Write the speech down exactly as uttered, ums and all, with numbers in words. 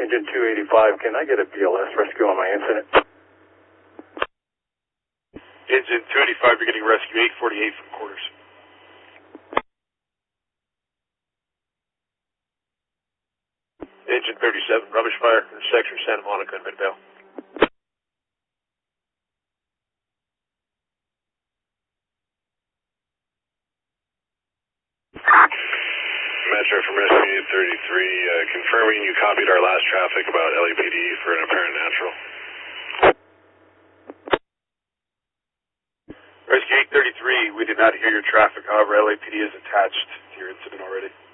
Engine two eighty-five, can I get a B L S rescue on my incident? Engine two eighty-five, you're getting rescue eight forty-eight from quarters. Engine thirty-seven, rubbish fire, intersection Santa Monica and Midvale. Metro from Rescue eight thirty-three, uh, confirming you copied our last traffic about L A P D for an apparent natural. Rescue eight thirty-three, we did not hear your traffic, however L A P D is attached to your incident already.